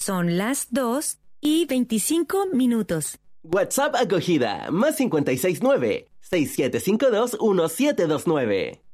Son las 2:25. WhatsApp acogida, +569 6752 1729.